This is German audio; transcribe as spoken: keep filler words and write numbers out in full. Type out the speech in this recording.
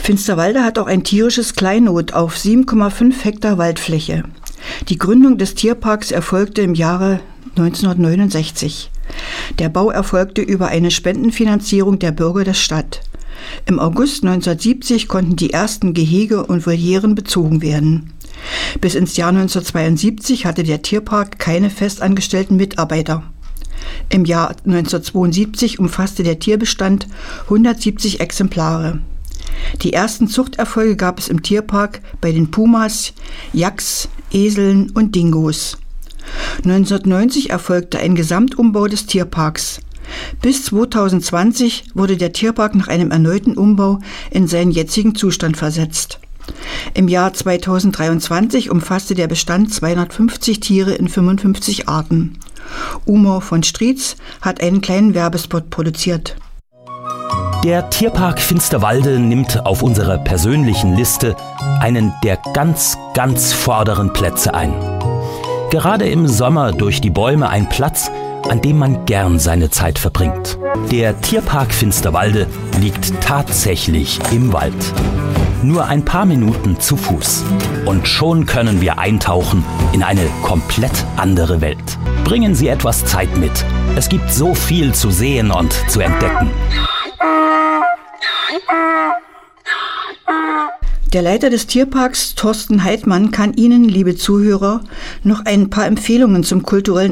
Finsterwalde hat auch ein tierisches Kleinod auf sieben Komma fünf Hektar Waldfläche. Die Gründung des Tierparks erfolgte im Jahre neunzehnhundertneunundsechzig. Der Bau erfolgte über eine Spendenfinanzierung der Bürger der Stadt. Im August neunzehnhundertsiebzig konnten die ersten Gehege und Volieren bezogen werden. Bis ins Jahr neunzehnhundertzweiundsiebzig hatte der Tierpark keine festangestellten Mitarbeiter. Im Jahr neunzehnhundertzweiundsiebzig umfasste der Tierbestand hundertsiebzig Exemplare. Die ersten Zuchterfolge gab es im Tierpark bei den Pumas, Yaks, Eseln und Dingos. neunzehnhundertneunzig erfolgte ein Gesamtumbau des Tierparks. Bis zweitausendzwanzig wurde der Tierpark nach einem erneuten Umbau in seinen jetzigen Zustand versetzt. Im Jahr zweitausenddreiundzwanzig umfasste der Bestand zweihundertfünfzig Tiere in fünfundfünfzig Arten. Umar von Strietz hat einen kleinen Werbespot produziert. Der Tierpark Finsterwalde nimmt auf unserer persönlichen Liste einen der ganz, ganz vorderen Plätze ein. Gerade im Sommer durch die Bäume ein Platz, an dem man gern seine Zeit verbringt. Der Tierpark Finsterwalde liegt tatsächlich im Wald. Nur ein paar Minuten zu Fuß. Und schon können wir eintauchen in eine komplett andere Welt. Bringen Sie etwas Zeit mit. Es gibt so viel zu sehen und zu entdecken. Der Leiter des Tierparks, Thorsten Heidmann, kann Ihnen, liebe Zuhörer, noch ein paar Empfehlungen zum kulturellen